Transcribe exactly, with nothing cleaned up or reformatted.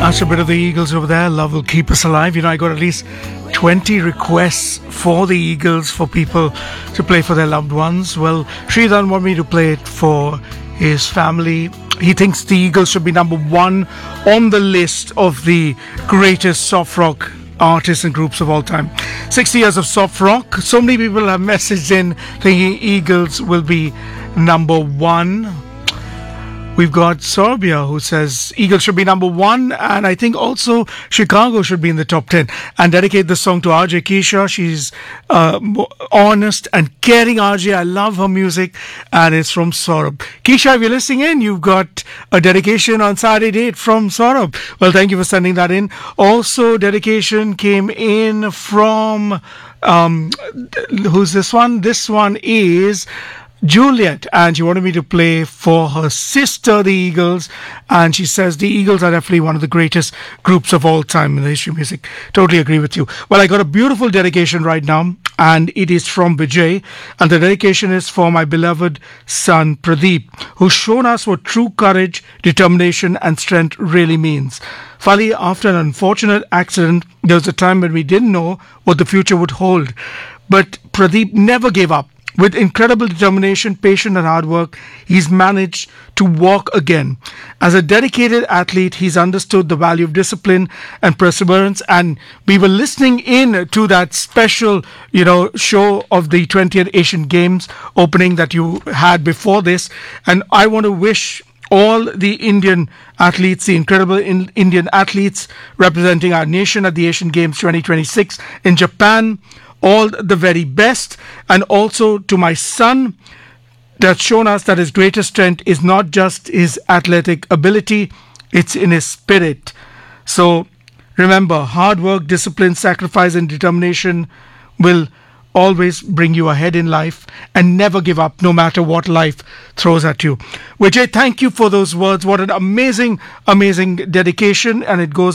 That's a bit of the Eagles over there. Love will keep us alive. You know, I got at least twenty requests for the Eagles for people to play for their loved ones. Well, Sridhan wanted me to play it for his family. He thinks the Eagles should be number one on the list of the greatest soft rock artists and groups of all time. sixty years of soft rock. So many people have messaged in thinking Eagles will be number one. We've got Sorbia who says Eagles should be number one, and I think also Chicago should be in the top ten. And dedicate this song to R J Keisha. She's uh, honest and caring R J. I love her music, and it's from Saurabh. Keisha, if you're listening in, you've got a dedication on Saturday date from Saurabh. Well, thank you for sending that in. Also, dedication came in from um, who's this one? This one is Juliet, and she wanted me to play for her sister, the Eagles, and she says the Eagles are definitely one of the greatest groups of all time in the history of music. Totally agree with you. Well, I got a beautiful dedication right now, and it is from Vijay, and the dedication is for my beloved son Pradeep, who's shown us what true courage, determination and strength really means. Finally, after an unfortunate accident, there was a time when we didn't know what the future would hold, but Pradeep never gave up. With incredible determination, patience and hard work, he's managed to walk again. As a dedicated athlete, he's understood the value of discipline and perseverance. And we were listening in to that special, you know, show of the twentieth Asian Games opening that you had before this. And I want to wish all the Indian athletes, the incredible in Indian athletes representing our nation at the Asian Games twenty twenty-six in Japan, all the very best. And also to my son, that's shown us that his greatest strength is not just his athletic ability, it's in his spirit. So remember, hard work, discipline, sacrifice and determination will always bring you ahead in life, and never give up no matter what life throws at you. Vijay, thank you for those words. What an amazing, amazing dedication, and it goes